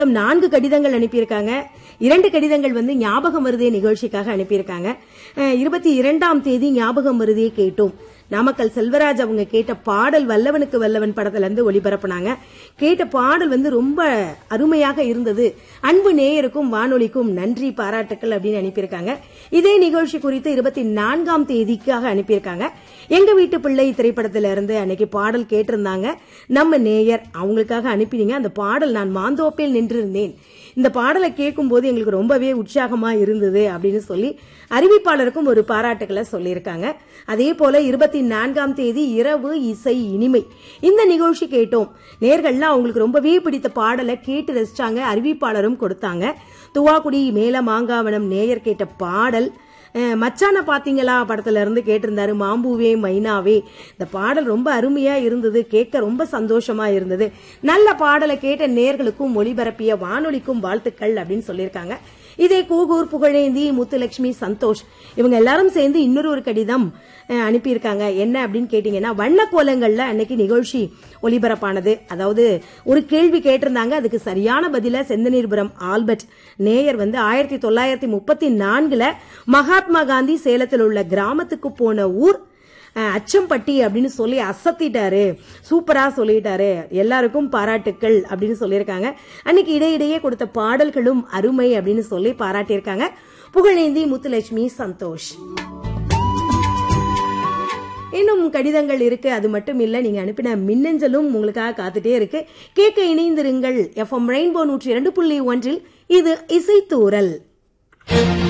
4 கடிதங்கள் அனுப்பியிருக்காங்க. 2 கடிதங்கள் வந்து ஞாபகம் வருதே நிகழ்ச்சிக்காக அனுப்பியிருக்காங்க. 22ஆம் தேதி ஞாபகம் வருதே கேட்டோம். நாமக்கல் செல்வராஜ் அவங்க கேட்ட பாடல் வல்லவனுக்கு வல்லவன் படத்துல இருந்து ஒளிபரப்புனாங்க. கேட்ட பாடல் வந்து ரொம்ப அருமையாக இருந்தது. அன்பு நேயருக்கும் வானொலிக்கும் நன்றி பாராட்டுக்கள் அப்படின்னு அனுப்பியிருக்காங்க. இதே நிகழ்ச்சி குறித்து 24ஆம் தேதிக்காக அனுப்பியிருக்காங்க. எங்க வீட்டு பிள்ளை திரைப்படத்தில இருந்து அன்னைக்கு பாடல் கேட்டிருந்தாங்க. நம்ம நேயர் அவங்களுக்காக அனுப்பினீங்க. அந்த பாடல் நான் மாந்தோப்பில் நின்றிருந்தேன். இந்த பாடலை கேட்கும் போது எங்களுக்கு ரொம்பவே உற்சாகமா இருந்தது அப்படின்னு சொல்லி அறிவிப்பாளருக்கும் ஒரு பாராட்டுக்களை சொல்லியிருக்காங்க. அதே போல 24ஆம் தேதி இரவு இசை இனிமை இந்த நிகழ்ச்சி கேட்டோம். நேர்கள்லாம் அவங்களுக்கு ரொம்பவே பிடித்த பாடலை கேட்டு ரசிச்சாங்க. அறிவிப்பாளரும் கொடுத்தாங்க. துவாக்குடி மேல மாங்காவனம் நேயர் கேட்ட பாடல் மச்சான பாத்தீங்களா படத்துல இருந்து கேட்டிருந்தாரு. மாம்பூவே மைனாவே இந்த பாடல் ரொம்ப அருமையா இருந்தது. கேட்க ரொம்ப சந்தோஷமா இருந்தது. நல்ல பாடலை கேட்ட நேர்களுக்கும் ஒளிபரப்பிய வானொலிக்கும் வாழ்த்துக்கள் அப்படின்னு சொல்லியிருக்காங்க. இதே கூகூர் புகழேந்தி முத்துலட்சுமி சந்தோஷ் இவங்க எல்லாரும் சேர்ந்து இன்னொரு கடிதம் அனுப்பியிருக்காங்க. என்ன அப்படின்னு கேட்டீங்கன்னா, வண்ண கோலங்கள்ல அன்னைக்கு நிகழ்ச்சி ஒளிபரப்பானது. அதாவது ஒரு கேள்வி கேட்டிருந்தாங்க. அதுக்கு சரியான பதில செந்தனீர்புரம் ஆல்பர்ட் நேயர் வந்து 1934 மகாத்மா காந்தி சேலத்தில் உள்ள கிராமத்துக்கு போன ஊர் அச்சம்பட்டி அப்படின்னு சொல்லி அசத்திட்டாரு. சூப்பரா சொல்லிட்டாரு. எல்லாருக்கும் பாராட்டுக்கள் அப்படின்னு சொல்லியிருக்காங்க. அன்னைக்கு இடையிடையே கொடுத்த பாடல்களும் அருமை அப்படின்னு சொல்லி பாராட்டியிருக்காங்க. புகழேந்தி முத்துலட்சுமி சந்தோஷ். இன்னும் கடிதங்கள் இருக்கு. அது மட்டும் இல்ல, நீங்க அனுப்பின மின்னஞ்சலும் உங்களுக்காக காத்துட்டே இருக்கு. கேட்க இணைந்திருங்கள். FM ரெயின்போ 102.1 இது இசைத்தூரல்.